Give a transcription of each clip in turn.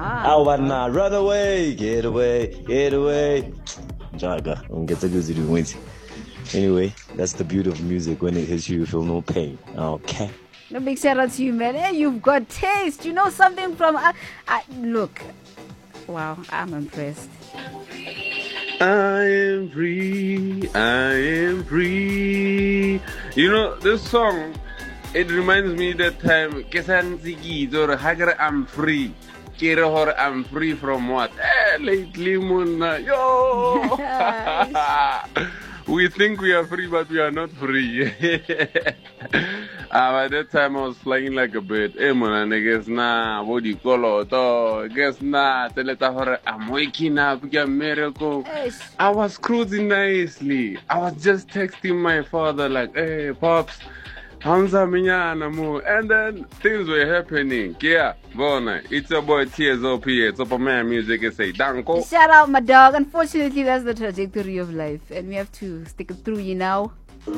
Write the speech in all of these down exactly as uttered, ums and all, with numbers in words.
I wanna run away, get away, get away. Jaga, get a good wins. Anyway, that's the beauty of music. When it hits you, you feel no pain. Okay. A big shout out to you, man. Hey, you've got taste. You know something from... Uh, uh, look. Wow, I'm impressed. I am free, I am free. You know, this song, it reminds me that time, Kesan Ziki, or Hagar, I'm free. Kira hor, I'm free from what? Eh, lately, Muna, yo! We think we are free, but we are not free. uh, by that time, I was flying like a bird. Hey, man, I guess nah, what do you call it? Oh, I guess nah, I'm waking up, it's a miracle. I was cruising nicely. I was just texting my father, like, hey, Pops, Hamza Minyana mo. And then things were happening. Yeah, Bona, it's your boy T S O P. It's up on my music and say, Danko. Shout out, my dog. Unfortunately, that's the trajectory of life. And we have to stick it through you now.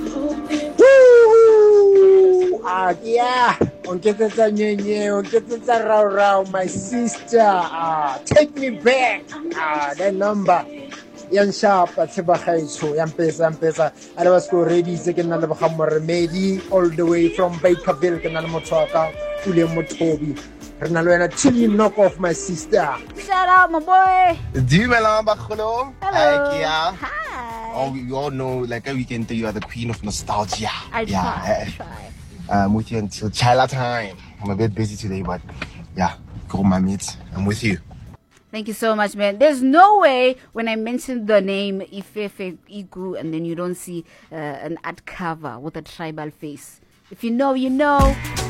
Ah, yeah. On Ketata Nyenye, on Ketata Rao Rao, my sister. Ah, take me back. Ah, that number. Yan sharp at Sebahaiso, Yan Pesa, Pesa. I was go ready, second number Remedy, all the way from Bakerville, Kanamotaka, William Motobi. Renalwena chilly knock off my sister. Shout out, my boy. Do you Melamba Hello? Hello. Hi. Hi. Oh, you all know, like a weekend, you are the queen of nostalgia. I try. Yeah, I try. I'm with you until Chila time. I'm a bit busy today, but yeah, go my mates. I'm with you. Thank you so much, man. There's no way when I mention the name Ifefe Igu and then you don't see uh, an ad cover with a tribal face. If you know, you know.